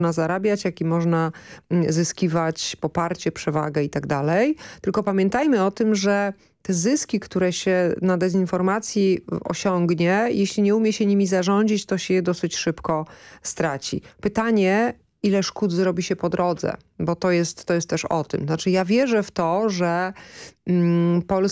zarabiać, jak i można zyskiwać poparcie, przewagę i tak dalej. Tylko pamiętajmy o tym, że te zyski, które się na dezinformacji osiągnie, jeśli nie umie się nimi zarządzić, to się je dosyć szybko straci. Pytanie, ile szkód zrobi się po drodze, bo to jest też o tym. Znaczy ja wierzę w to, że Polska